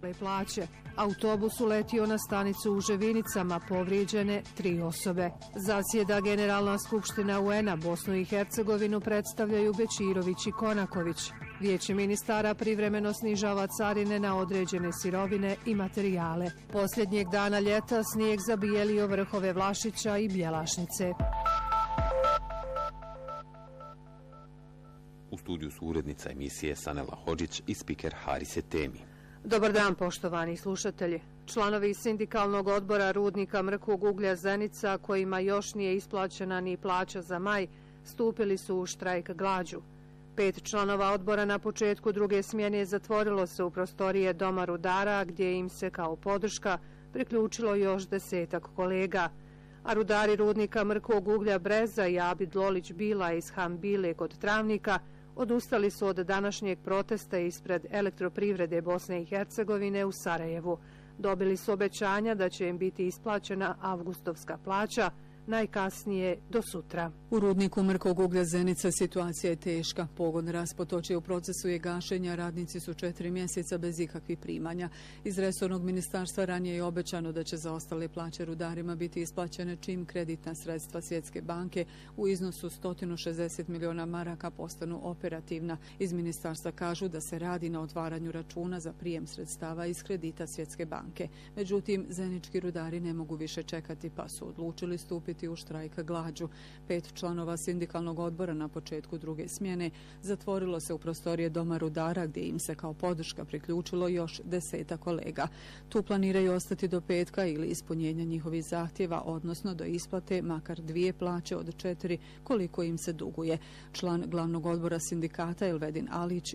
plaće. Autobus uletio na stanicu u Ževinicama, povrijeđene 3 osobe. Zasjeda Generalna skupština UN-a, Bosnu i Hercegovinu predstavljaju Bečirović i Konaković. Vijeće ministara privremeno snižava carine na određene sirovine i materijale. Posljednjeg dana ljeta snijeg zabijelio vrhove Vlašića i Bjelašnice. U studiju su urednica emisije Sanela Hodžić i spiker Harise Temi. Dobar dan, poštovani slušatelji. Članovi sindikalnog odbora rudnika mrkog uglja Zenica, kojima još nije isplaćena ni plaća za maj, stupili su u štrajk glađu. 5 članova odbora na početku druge smjene zatvorilo se u prostorije Doma rudara, gdje im se kao podrška priključilo još 10-ak kolega. A rudari rudnika mrkog uglja Breza i Abid Lolić Bila iz Hambile kod Travnika odustali su od današnjeg protesta ispred Elektroprivrede Bosne i Hercegovine u Sarajevu. Dobili su obećanja da će im biti isplaćena avgustovska plaća, najkasnije do sutra. U rudniku mrkog uglja Zenica situacija je teška. Pogon Raspotočje u procesu je gašenja, radnici su 4 mjeseca bez ikakvih primanja. Iz resornog ministarstva ranije je obećano da će zaostale plaće rudarima biti isplaćene čim kreditna sredstva Svjetske banke u iznosu 160 miliona maraka postanu operativna. Iz ministarstva kažu da se radi na otvaranju računa za prijem sredstava iz kredita Svjetske banke. Međutim, zenički rudari ne mogu više čekati pa su odlučili stupiti u štrajk glađu. 5 članova sindikalnog odbora na početku druge smjene zatvorilo se u prostorije Doma rudara, gdje im se kao podrška priključilo još 10 kolega. Tu planiraju ostati do petka ili ispunjenja njihovih zahtjeva, odnosno do isplate makar 2 plaće od 4 koliko im se duguje. Član glavnog odbora sindikata Elvedin Alić